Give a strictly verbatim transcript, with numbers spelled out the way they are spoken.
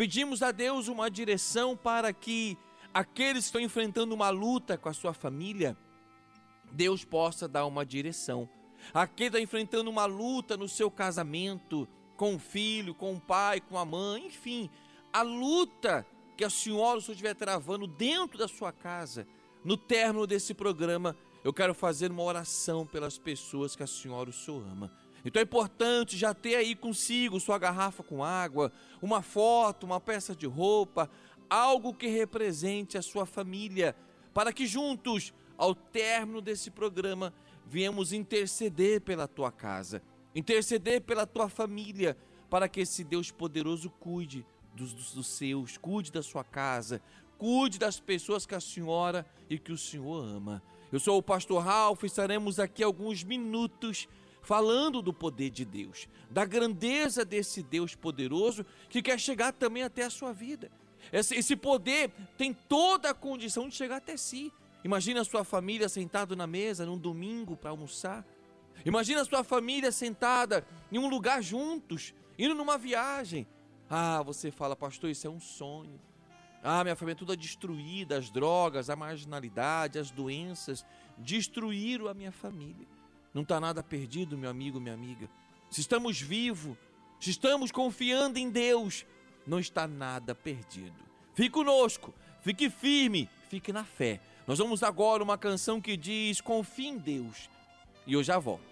Pedimos a Deus uma direção para que aqueles que estão enfrentando uma luta com a sua família, Deus possa dar uma direção. Aquele que está enfrentando uma luta no seu casamento, com o filho, com o pai, com a mãe, enfim, a luta que a senhora ou o senhor estiver travando dentro da sua casa, no término desse programa, eu quero fazer uma oração pelas pessoas que a senhora ou o senhor ama. Então é importante já ter aí consigo sua garrafa com água, uma foto, uma peça de roupa, algo que represente a sua família, para que juntos, ao término desse programa, viemos interceder pela tua casa, interceder pela tua família, para que esse Deus poderoso cuide dos, dos, dos seus, cuide da sua casa, cuide das pessoas que a senhora e que o senhor ama. Eu sou o pastor Ralph, estaremos aqui alguns minutos falando do poder de Deus, da grandeza desse Deus poderoso que quer chegar também até a sua vida. Esse, esse poder tem toda a condição de chegar até si. Imagina a sua família sentada na mesa num domingo para almoçar. Imagina a sua família sentada em um lugar juntos, indo numa viagem. Ah, você fala, pastor, isso é um sonho. Ah, minha família é toda destruída, as drogas, a marginalidade, as doenças destruíram a minha família. Não está nada perdido, meu amigo, minha amiga. Se estamos vivos, se estamos confiando em Deus, não está nada perdido. Fique conosco, fique firme, fique na fé. Nós vamos agora uma canção que diz, confie em Deus. E eu já volto.